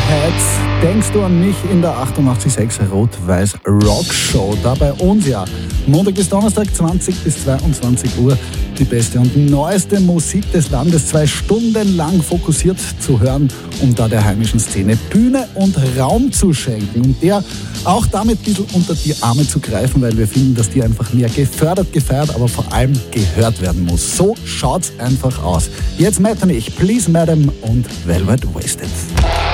Heads, denkst du an mich in der 88.6 Rot-Weiß Rock Show. Da bei uns ja Montag bis Donnerstag 20 bis 22 Uhr die beste und neueste Musik des Landes 2 Stunden lang fokussiert zu hören, um da der heimischen Szene Bühne und Raum zu schenken und der auch damit ein bisschen unter die Arme zu greifen, weil wir finden, dass die einfach mehr gefördert, gefeiert, aber vor allem gehört werden muss. So schaut's einfach aus. Jetzt Metternich, Please Madam und Velvet Wasted.